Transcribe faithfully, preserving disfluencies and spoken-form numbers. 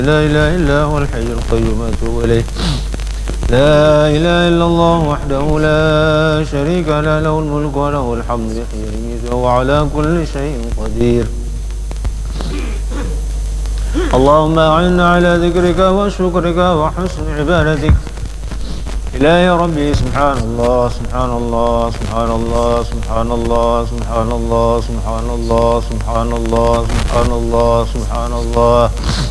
لا إله إلا هو الحي القيوم أتوب إليه. لا إله إلا الله وحده لا شريك له له الملك وله الحمد يحيي ويميت وهو على كل شيء قدير. اللهم أعنا على ذكرك وشكرك وحسن عبادتك. إلهي ربي سبحان الله سبحان الله سبحان الله سبحان الله سبحان الله سبحان الله سبحان الله سبحان الله سبحان الله